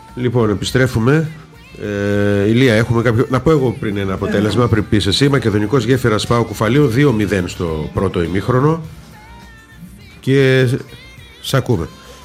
Λοιπόν, επιστρέφουμε. Ηλία, έχουμε κάποιο... Να πω εγώ πριν ένα αποτέλεσμα, πριν πεις εσύ. Μακεδονικός Γέφυρας ΠΑΟΚ Κουφαλίου 2-0 στο πρώτο ημίχρονο. Και σ' ακούμε.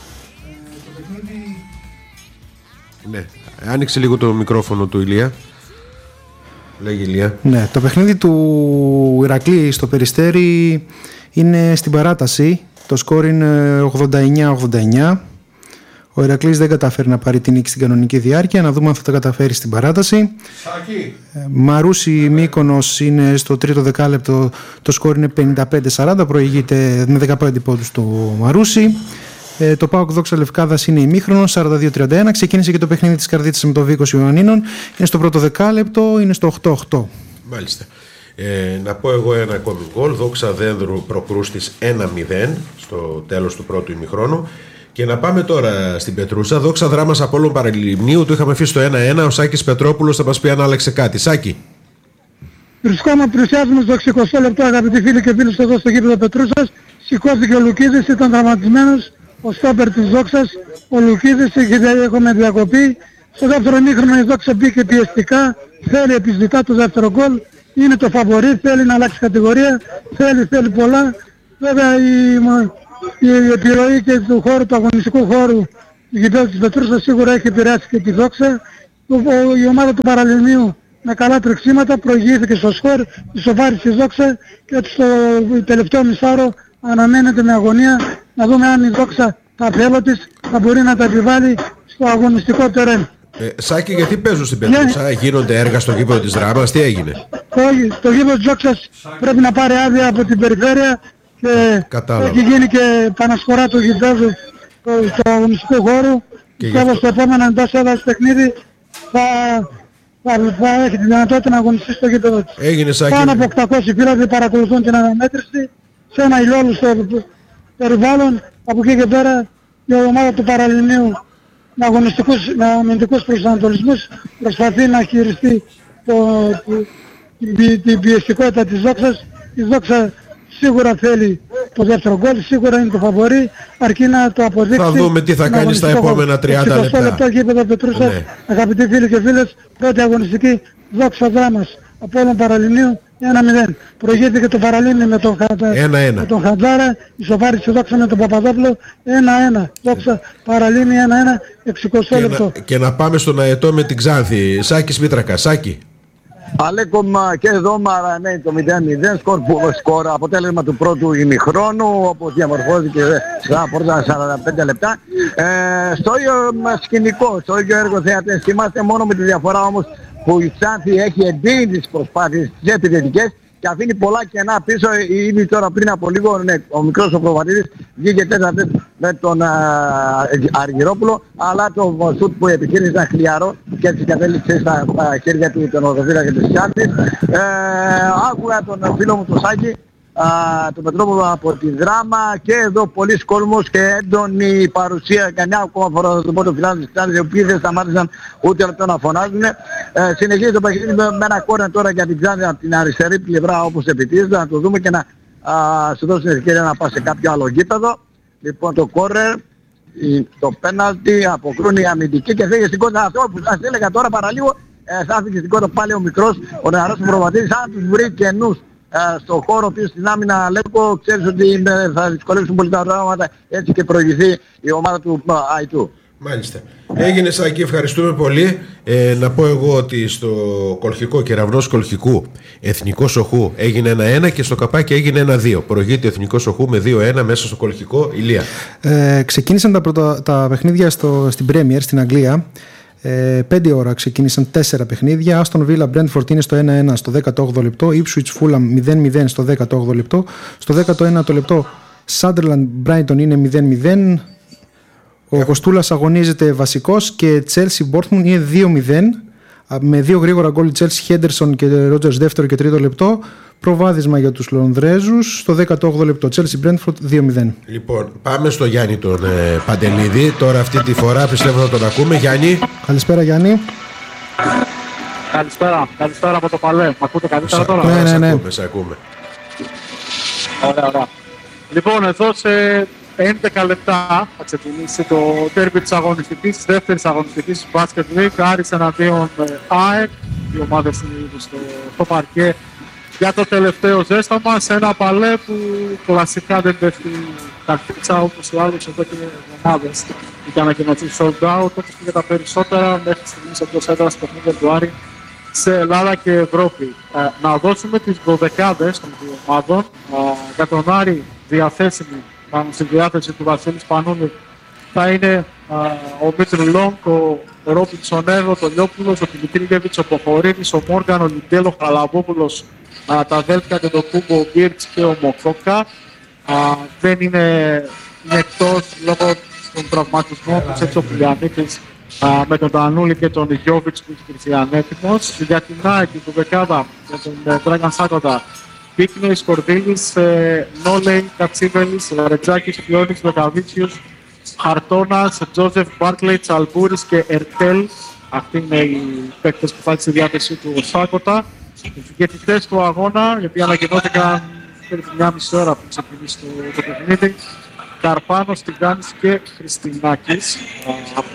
Ναι, άνοιξε λίγο το μικρόφωνο του Ηλία. Λέγει Ηλία. Ναι, το παιχνίδι του Ηρακλή στο Περιστέρι είναι στην παράταση. Το σκόρ είναι 89-89. Ο Ηρακλής δεν καταφέρει να πάρει την νίκη στην κανονική διάρκεια. Να δούμε αν θα τα καταφέρει στην παράταση. Μαρούσι Μύκονος είναι στο τρίτο δεκάλεπτο. Το σκόρ είναι 55-40. Προηγείται με 15 πόντους το Μαρούσι. Το ΠΑΟΚ Δόξα Λευκάδας είναι ημίχρονος 42-31. Ξεκίνησε και το παιχνίδι της Καρδίτσας με το Βίκος Ιωαννίνων. Είναι στο πρώτο δεκάλεπτο. Είναι στο 8-8. Μάλιστα. Να πω εγώ ένα ακόμη γκολ. Δόξα Δένδρου Προκρούστης 1-0 στο τέλος του πρώτου ημιχρόνου. Και να πάμε τώρα στην Πετρούσα. Δόξα Δράμας Απόλλων Παραλιμνίου. Το είχαμε αφήσει στο 1-1. Ο Σάκης Πετρόπουλος θα μας πει αν άλλαξε κάτι. Σάκη. Πλησιάζουμε στο 60 λεπτό, αγαπητοί φίλοι και φίλοι, εδώ στο γήπεδο Πετρούσας. Σηκώθηκε ο Λουκίδης, ήταν τραυματισμένος. Ο στόπερ της Δόξας, ο Λουκίδης, έχουμε διακοπή. Στο δεύτερο ημίχρονο η Δόξα μπήκε πιεστικά. Θέλει, επιζητά το δεύτερο γκολ. Είναι το φαβορί, θέλει να αλλάξει κατηγορία. Θέλει πολλά. Βέβαια η επιρροή και του χώρου, του αγωνιστικού χώρου του γηπέδου της Πετρούσας σίγουρα έχει επηρεάσει και τη Δόξα. Η ομάδα του Παραλιμνίου με καλά τρεξίματα προηγήθηκε στο σκορ, ισοφάρισε η Δόξα και στο τελευταίο μισάρο αναμένεται με αγωνία να δούμε αν η Δόξα τα θέλω της θα μπορεί να τα επιβάλλει στο αγωνιστικό τερέν. Σάκη, γιατί παίζουν στην Πετρούσα, γίνονται έργα στο γήπεδο της Δράμας, τι έγινε? Όχι, το γήπεδο της Δόξας πρέπει να πάρει άδεια από την περιφέρεια και έχει γίνει και πανασχορά του γηπέδου στο αγωνιστικό χώρο. Πιστεύω στο επόμενο εντός έδρας παιχνίδι θα έχει τη δυνατότητα να αγωνιστεί στο γήπεδο της. Έγινε, Σάκη. Πάνω από 800 φίλοι παρακολουθούν την αναμέτρηση σε ένα ηλιόλουστο περιβάλλον. Από εκεί και πέρα η ομάδα του Παραλιμνίου με αμυντικούς προσανατολισμούς προσπαθεί να χειριστεί την πιεστικότητα της Δόξας. Η Δόξα σίγουρα θέλει το δεύτερο γκολ, σίγουρα είναι το φαβορί, αρκεί να το αποδείξει. Θα δούμε τι θα κάνει στα επόμενα 30 λεπτά. Στο λεπτό γήπεδο Πετρούσας, ναι. Αγαπητοί φίλοι και φίλες, πρώτη αγωνιστική Δόξα Δράμας Απόλλων Παραλιμνίου 1-0. Προηγήθηκε το Παραλίμνη με τον Χαντζάρα, ισοφάρισε Δόξα με τον Παπαδόπουλο 1-1. Δόξα Παραλίμνη 1-1, 60 λεπτό. Και να πάμε στον αετό με την Ξάνθη. Σάκη Σπίτρακα, Σάκη. Αλέκομ και εδώ ναι, το 0-0 σκορ αποτέλεσμα του πρώτου ημιχρόνου όπως διαμορφώθηκε στα πρώτα 45 λεπτά στο ίδιο σκηνικό, στο ίδιο έργο θεατές. Θυμάστε μόνο με τη διαφορά όμως που η Ξάνθη έχει εντείνει τις προσπάθειες τις επιθετικές και αφήνει πολλά κενά πίσω. Ήδη τώρα πριν από λίγο ο μικρός ο Προβατίδης βγήκε τέταρτη με τον Αργυρόπουλο, αλλά το σουτ που επιχείρησε ήταν χλιαρό και έτσι κατέληξε στα χέρια του τον οδοφύλακα και της Ξάνθης. Άκουγα τον φίλο μου τον Σάκη, τον Πετρόπουλο από τη Δράμα και εδώ πολλοί κόσμος και έντονη παρουσία κανιά ακόμα φορά θα το πω το φιλάδο της Ξάνθης, οι οποίοι δεν σταμάτησαν ούτε λεπτό να φωνάζουν. Συνεχίζει το παιχνίδι με ένα κόρνερ τώρα για την Ξάνθη από την αριστερή πλευρά όπως επιτίθεται, να το δούμε και να σου δώσουν ευκαιρία να πας σε κάποιο άλλο γήπεδο. Λοιπόν το κόρνερ, το πέναλτι, αποκρούν οι αμυντικοί και φύγει στην κότα. Αυτό που σας έλεγα τώρα παραλίγο, θα έφυγε στην κότα πάλι ο μικρός, ο νεαρός προβατής, αν τους βρει καινούς στο χώρο πίσω στην άμυνα Αλέκο, ξέρεις ότι θα δυσκολεύσουν πολύ τα πράγματα, έτσι και προηγηθεί η ομάδα του Αϊτού. Μάλιστα. Έγινε, Σάκη, ευχαριστούμε πολύ. Να πω εγώ ότι στο Κολχικό, Κεραυνός Κολχικού, Εθνικός Οχού έγινε 1-1 και στο Καπάκι έγινε 1-2. Προηγείται Εθνικός Οχού με 2-1 μέσα στο Κολχικό. Ηλία. Ξεκίνησαν τα παιχνίδια στην Premier στην Αγγλία. 5 ώρα ξεκίνησαν 4 παιχνίδια. Άστον Βίλα Μπρέντφορντ είναι στο 1-1 στο 18ο λεπτό. Ipswich Φούλαμ 0-0 στο 18ο λεπτό. Στο 19ο λεπτό Sunderland Brighton είναι 0-0. Ο Κοστούλας αγωνίζεται βασικός και Chelsea Bournemouth είναι 2-0 με 2 γρήγορα γκολ Chelsea Henderson και Rodgers δεύτερο και τρίτο λεπτό. Προβάδισμα για τους Λονδρέζους στο 18ο λεπτό. Chelsea Brentford 2-0. Λοιπόν, πάμε στο Γιάννη τον Παντελίδη. Τώρα αυτή τη φορά πιστεύω να τον ακούμε. Γιάννη. Καλησπέρα, Γιάννη. Καλησπέρα από το Παλέ. Μ' ακούτε καλύτερα τώρα? Ναι. Σε ακούμε. Ωραία. Λοιπόν, εδώ 11 λεπτά θα ξεκινήσει το ντέρμπι της αγωνιστικής, της δεύτερης αγωνιστικής Basket League, Άρης εναντίον ΑΕΚ. Οι ομάδες είναι ήδη στο παρκέ για το τελευταίο ζέσταμα, σε ένα παλέ που κλασικά δεν πέφτει καρτίτσα όπως ή άλλως εδώ και εβδομάδες. Είχε ανακοινωθεί sold out, όπως και για τα περισσότερα μέχρι στιγμής εκτός έδρας παιχνίδια του Άρη σε Ελλάδα και Ευρώπη. Να δώσουμε τις 12ες των δύο ομάδων. Για τον Άρη διαθέσιμη πάνω στη διάθεση του Βασίλη Πανούλη θα είναι ο Μίτρου Λόγκ, ο Ρόμπινσον Έργο, ο Λιόπουλος, ο Δημητρίγεβιτς, ο Ποχορίδης, ο Μόργαν, ο Λιντέλο, ο Χαλαβόπουλος, τα Δέλτκα και το Κούμπο, ο Μπίρτς και ο Μοκόκα. Δεν είναι εκτός λόγω των τραυματισμών του, έτσι ο Πουλιανίκης με τον Τανούλη και τον Γιώβιτς που είναι ανέτοιμος. Για την ΑΕΚ, την δεκάδα, για τον Dragan Σάκοντα, Πίκνοης, Κορδίλης, Νόλεϊ, Κατσίβελης, Ρετζάκης, Πιόνης, Βεκαβίτσιους, Χαρτώνας, Τζόζεφ, Μπάρκλεϊ, Τσαλμπούρης και Ερτέλ. Αυτοί είναι οι παίκτες που θα έχει στη διάθεσή του ο Σάκοτα. Οι διαιτητές του αγώνα, γιατί ανακοινώθηκαν περίπου μια μισή ώρα που ξεκινήσει το παιχνίδι, Καρπάνος, Τιγκάνης και Χριστινάκης από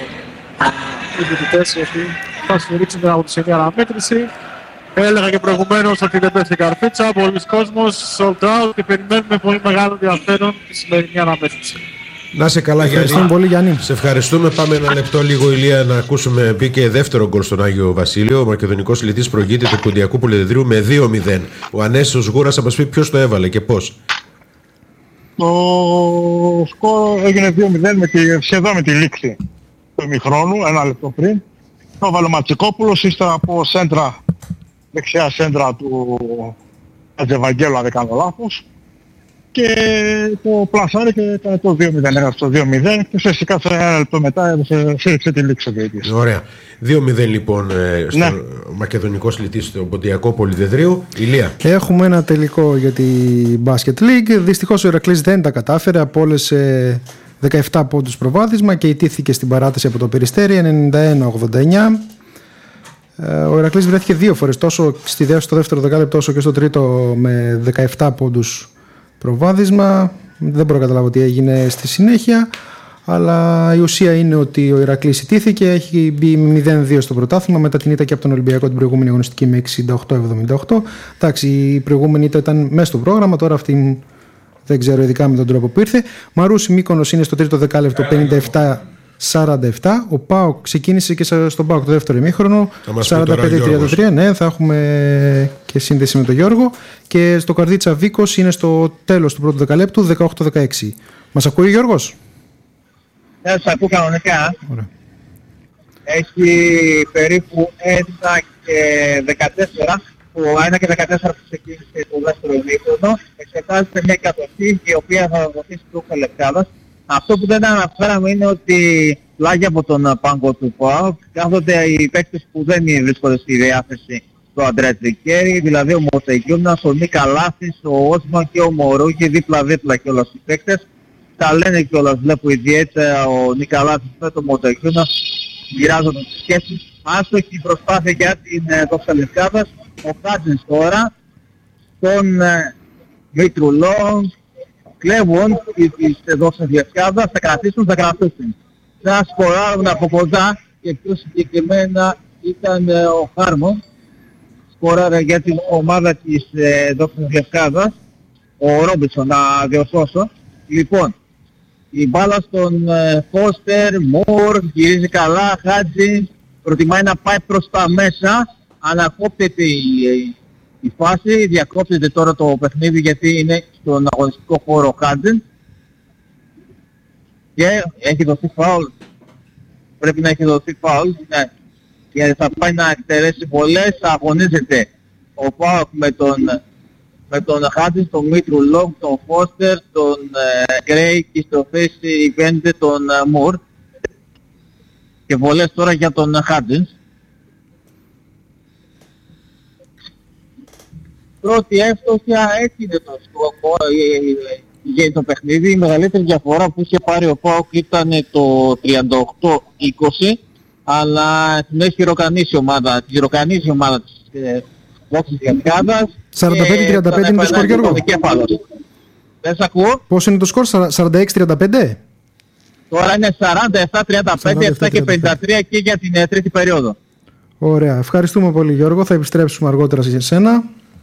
οι διαιτητές οι οποίοι θα στηρίξουν την αποδοσιακή αναμέτρηση. Έλεγα και προηγουμένως ότι δεν πέφτει καρπίτσα, πολλοί κόσμος, sold out και περιμένουμε πολύ μεγάλο ενδιαφέρον τη σημερινή αναμέτρηση. Να σε καλά, Γιάννη. Πολύ, Γιάννη. Σε ευχαριστούμε. Πάμε ένα λεπτό λίγο, Ηλία, να ακούσουμε. Μπήκε δεύτερο γκολ στον Άγιο Βασίλειο. Ο μακεδονικός λυτής προηγείται του Κοντιακού Πολυδεδρίου με 2-0. Ο Ανέσιος Γούρας θα μας πει ποιος το έβαλε και πώς. Το σκορ έγινε 2-0 σχεδόν με τη λήξη του ημιχρόνου, ένα λεπτό πριν. Το έβαλε ο Ματσικόπουλος ύστερα από σέντρα, δεξιά σέντρα του Ατζεβαγγέλου, αν δεν κάνω λάθος. Και το πλασάρι και έκανε το 2-0, έγραψε το 2-0 και φυσικά σε ένα λεπτό μετά σύρριξε τη λήξη του διαιτητής. Ωραία. 2-0 λοιπόν στο μακεδονικός λυτής στο Ποντιακό Πολυδεδρίου. Ηλία. Έχουμε ένα τελικό για τη Basket League. Δυστυχώς ο Ηρακλής δεν τα κατάφερε, απόλυσε 17 πόντους προβάδισμα και ιτήθηκε στην παράταση από το Περιστέρι 91-89. Ο Ηρακλής βρέθηκε δύο φορές, τόσο στο δεύτερο δεκάλεπτο όσο και στο τρίτο, με 17 πόντους προβάδισμα. Δεν μπορώ να καταλάβω τι έγινε στη συνέχεια, αλλά η ουσία είναι ότι ο Ηρακλής ιτήθηκε, έχει μπει 0-2 στο πρωτάθλημα μετά την ήττα και από τον Ολυμπιακό την προηγούμενη αγωνιστική με 68-78. Εντάξει, η προηγούμενη ήττα ήταν μέσα στο πρόγραμμα, τώρα αυτή δεν ξέρω ειδικά με τον τρόπο που ήρθε. Μαρούσι Μύκονος είναι στο τρίτο δεκάλεπτο 57-47. Ο ΠΑΟΚ ξεκίνησε και στον ΠΑΟΚ το δεύτερο ημίχρονο 45-33. Ναι, θα έχουμε και σύνδεση με τον Γιώργο. Και στο Καρδίτσα Βίκος είναι στο τέλος του πρώτου δεκαλέπτου 18-16. Μας ακούει ο Γιώργος? Ναι, σας ακούω κανονικά. Ωραία. Έχει περίπου 1 και 14. Το 1 και 14 που ξεκίνησε το δεύτερο ημίχρονο εξετάζεται μια κατοχή η οποία θα βοηθήσει του Χελευκάδας. Αυτό που δεν αναφέραμε είναι ότι πλάγια από τον πάγκο του ΠΑΟΚ κάθονται οι παίκτες που δεν βρίσκονται στη διάθεση του Αντρέα Τζικέρη, δηλαδή ο Μοσεγιούνας, ο Νίκα Λάθης, ο Όσμαν και ο Μωρούκη, δίπλα-δίπλα και όλες οι παίκτες. Τα λένε κιόλας, βλέπω ιδιαίτερα ο Νίκα Λάθης με τον Μοσεγιούνα, μοιράζονται τις σκέψεις. Άστοχη προσπάθεια για την Δόξα Λευκάδας, ο Χάτζινς τώρα, τον Μήτρου Λόγκ, κλέβουν τις Δόξας Λευκάδας, θα κρατήσουν. Θα σκοράρουν από κοντά και πιο συγκεκριμένα ήταν ο Χάρμον. Σκοράρε για την ομάδα της Δόξας Λευκάδας, ο Ρόμπινσον, να διορθώσω. Λοιπόν, η μπάλα στον Φώστερ, Μορ, γυρίζει καλά, Χάτζι, προτιμάει να πάει προς τα μέσα, ανακόπτεται η φάση, διακόπτεται τώρα το παιχνίδι γιατί είναι στον αγωνιστικό χώρο Χάτζιν και έχει δοθεί φάουλ. Πρέπει να έχει δοθεί φάουλ, ναι. Γιατί θα πάει να εκτελέσει βολές, αγωνίζεται ο ΠΑΟΚ με τον Χάτζιν, τον Μήτρου Λόγκ, τον Φώστερ, τον Γκρέι και στο θέση 5 τον Μουρ και βολές τώρα για τον Χάτζιν. Πρώτη εύστοχια έγινε το σκοπό για το παιχνίδι. Η μεγαλύτερη διαφορά που είχε πάρει ο ΠΑΟΚ ήταν το 38-20, αλλά την έχει ροκανίσει η ομάδα, της Δόξης Λευκάδας. 45-35 είναι το σκορ, Γιώργο. Δεν σ' ακούω. Πώς είναι το σκορ, 46-35? Τώρα είναι 47-35, 7 και 53 και για την τρίτη περίοδο. Ωραία, ευχαριστούμε πολύ Γιώργο, θα επιστρέψουμε αργότερα σε εσένα.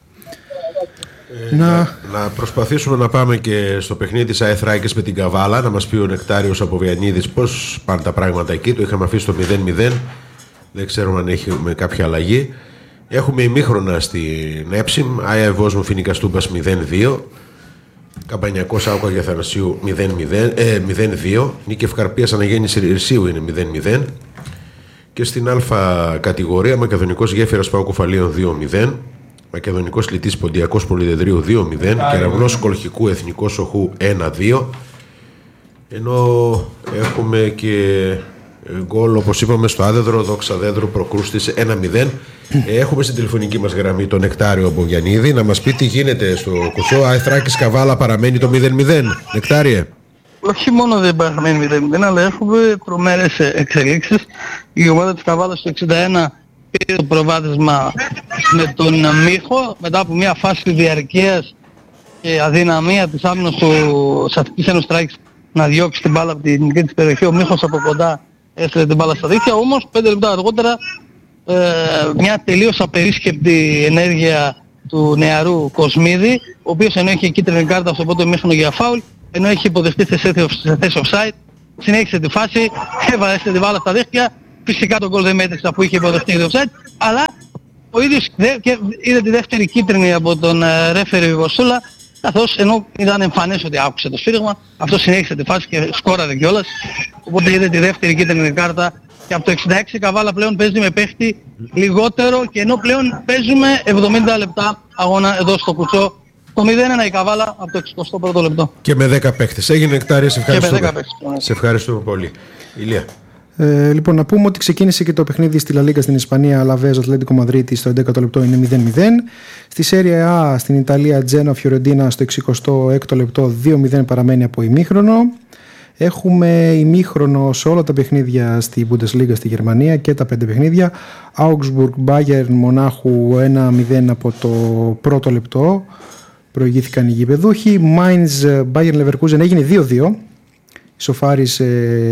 Να προσπαθήσουμε να πάμε και στο παιχνίδι της ΑΕ Θράκης με την Καβάλα, να μας πει ο Νεκτάριος από Βιαννίδης πώς πάνε τα πράγματα εκεί. Το είχαμε αφήσει στο 0-0, δεν ξέρουμε αν έχουμε κάποια αλλαγή. Έχουμε ημίχρονα στην Έψιμ, ΑΕ Βόσμου Φοινικά Στούμπας 0-2, Καμπανιακός Άουκα για Θανασίου 0-2, Νίκη Ευκαρπίας Αναγέννηση Ρησίου είναι 0-0 και στην Α κατηγορία Μακεδονικός Γέφυρας Πάου Κουφαλίων 2-0, Μακεδονικός Λυτής Ποντιακός Πολυδεδρίου 2-0, Κεραυνός Κολχικού Εθνικός Οχού 1-2, ενώ έχουμε και γκολ όπως είπαμε στο Άδεδρο, Δόξα Δέντρου Προκρούστης 1-0. Έχουμε στην τηλεφωνική μας γραμμή τον Νεκτάριο Μπογιαννίδη να μας πει τι γίνεται στο Κουτσό. ΑΕ Θράκης Καβάλα παραμένει το 0-0. Νεκτάριε. Όχι μόνο δεν παραμένει 0-0, αλλά έχουμε τρομερές εξελίξεις. Η ομάδα της Καβάλας στο 61 πήρε το προβάδισμα με τον Μίχο μετά από μια φάση διαρκείας και αδυναμία της άμυνας του Σατικής Ένωσης Θράκης να διώξει την μπάλα από την δική της περιοχή. Ο Μίχος από κοντά έστειλε την μπάλα στα δίχτυα, όμως 5 λεπτά αργότερα μια τελείως απερίσκεπτη ενέργεια του νεαρού Κοσμίδη, ο οποίος ενώ είχε κίτρινη κάρτα στο πρώτο ημίχρονο για φάουλ, ενώ είχε υποδεχτεί σε θέση offside, συνέχισε τη φάση, έβαλε την μπάλα στα δίχτυα. Φυσικά το γκολ δεν μέτρησε αφού είχε υποδεχτεί το offside, αλλά ο ίδιος είδε τη δεύτερη κίτρινη από τον ρέφερη Βοσούλα, καθώς ενώ ήταν εμφανές ότι άκουσε το σφύριγμα, αυτό συνέχισε τη φάση και σκόραρε κιόλας, οπότε είδε τη δεύτερη κίτρινη κάρτα. Και από το 66 η Καβάλα πλέον παίζει με παίχτη λιγότερο και ενώ πλέον παίζουμε 70 λεπτά αγώνα εδώ στο Κουτσό. Το 0-1 η Καβάλα από το 61ο λεπτό. Και με 10 παίχτες. Έγινε Νεκτάρια, σε ευχαριστούμε. Σε ευχαριστούμε πολύ. Ηλία. Λοιπόν, να πούμε ότι ξεκίνησε και το παιχνίδι στη Λα Λίγκα στην Ισπανία, Αλαβές Ατλέτικο Μαδρίτη στο 11ο λεπτό είναι 0-0. Στη Σέρια Α στην Ιταλία, Τζένοα Φιωρεντίνα στο 66ο λεπτό 2-0 παραμένει από ημίχρονο. Έχουμε ημίχρονο σε όλα τα παιχνίδια στη Bundesliga στη Γερμανία και τα 5 παιχνίδια. Augsburg, Bayern, Μονάχου 1-0 από το πρώτο λεπτό. Προηγήθηκαν οι γηπεδούχοι. Mainz, Bayern Leverkusen έγινε 2-2. Ισοφάρισε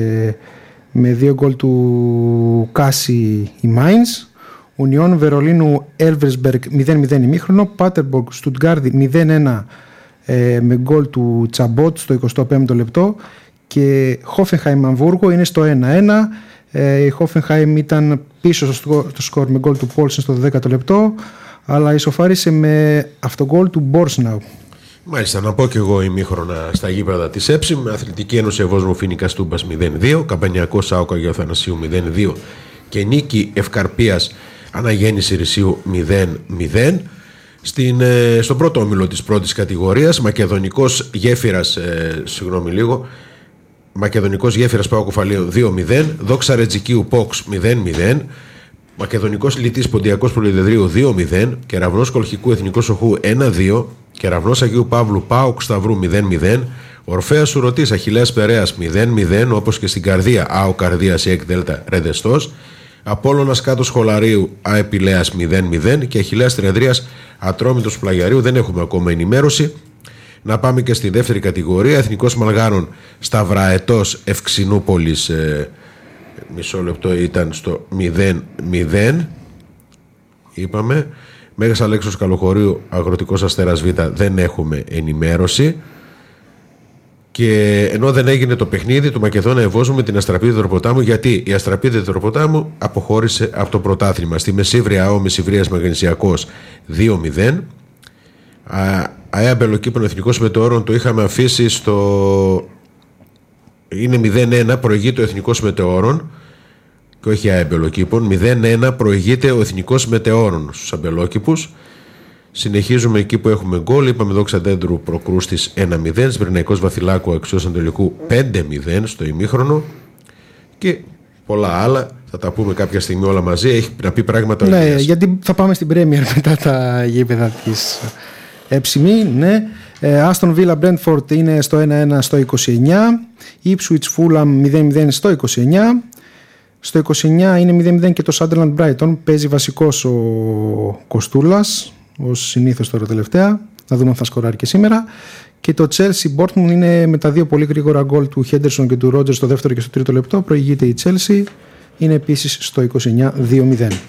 με 2 γκολ του Κάση η Mainz. Union Βερολίνου, Elversberg 0-0 ημίχρονο. Paderborn, Stuttgart 0-1 με γκολ του Τσαμπότ στο 25ο λεπτό. Και Hoffenheim Αμβούργο είναι στο 1-1. Η Hoffenheim ήταν πίσω στο σκορ με γκολ του Πόλσεν στο 10ο λεπτό, αλλά ισοφάρισε με αυτογκολ του Μπορσναου. Μάλιστα, να πω και εγώ ημίχρονα στα γήπεδα της Έψιμ. Αθλητική Ένωση Ευόσμου Φοινικά Στούμπας 0-2, Καμπανιακός Άουκα για Θανασίου 0-2 και Νίκη Ευκαρπίας Αναγέννηση Ρησίου 0-0. Στον πρώτο όμιλο της πρώτης κατηγορίας, Μακεδονικός Γέφυρας, Μακεδονικός Γέφυρας Πάου Κουφαλίου 2-0, Δόξα Ρετζικίου Πόξ 0-0, Μακεδονικός Λυτής Ποντιακός Πολυδεδρίου 2-0, Κεραυνός Κολχικού Εθνικός Οχού 1-2, Κεραυνός Αγίου Παύλου Πάουκ Σταυρού 0-0, Ορφέας Σουρωτής Αχιλλέας Περέας 0-0, όπως και στην Καρδία ΑΟ Καρδίας ΕΚ Δέλτα Ρεδεστός, Απόλλωνας Κάτω Σχολαρίου ΑΕ Πηλέας 0-0 και Αχιλλέας Τρεδρίας Ατρόμητος Πλαγιαρίου. Δεν έχουμε ακόμα ενημέρωση. Να πάμε και στη δεύτερη κατηγορία. Εθνικός Μαλγάρων Σταυραετός Ευξηνούπολης, μισό λεπτό, ήταν στο 0-0. Είπαμε. Μέγας Αλέξος Καλοχωρίου Αγροτικός Αστέρας Β, δεν έχουμε ενημέρωση. Και ενώ δεν έγινε το παιχνίδι του Μακεδόνα Ευόσμου με την Αστραπίδη Δροποτάμου, γιατί η Αστραπίδη Δροποτάμου αποχώρησε από το πρωτάθλημα. Στη Μεσίβρια ΑΟ Μεσιβρίας Μαγνησιακός 2-0. ΑΕΑ Μπελοκήπων Εθνικός Μετεώρων το είχαμε αφήσει στο... είναι 0-1, προηγείται ο Εθνικός Μετεώρων και όχι ΑΕΑ Μπελοκήπων. 0-1 προηγείται ο Εθνικός Μετεώρων στους αμπελόκηπους. Συνεχίζουμε εκεί που έχουμε γκολ. Είπαμε Δόξα Δέντρου Προκρούστης 1-0, Σμυρναϊκός Βαθυλάκου Αξιός Ανατολικού 5-0 στο ημίχρονο και πολλά άλλα. Θα τα πούμε κάποια στιγμή όλα μαζί. Έχει να πει πράγματα. Ναι, γιατί θα πάμε στην Πρέμιερ μετά τα γήπεδα της Έψιμη. Ναι. Άστον Βίλα Μπρέντφορντ είναι στο 1-1 στο 29. Ipswich Fulham 0-0 στο 29. Στο 29 είναι 0-0 και το Sunderland Brighton. Παίζει βασικός ο Κοστούλας, ως συνήθως τώρα τελευταία. Να δούμε αν θα σκοράρει και σήμερα. Και το Chelsea Bournemouth είναι με τα δύο πολύ γρήγορα γκολ του Henderson και του Rodgers στο δεύτερο και στο τρίτο λεπτό. Προηγείται η Chelsea, είναι επίσης στο 29-2-0.